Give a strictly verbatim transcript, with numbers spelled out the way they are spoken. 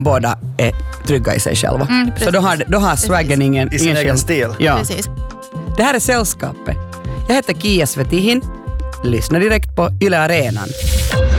båda är trygga i sig själva. Mm, så då har, då har swaggen ingen... I sin ingen egen skillnad. stil. Ja. Precis. Det här är Sällskapet. Jag heter Kia Svetihin. Lyssna direkt på Yle Arenan.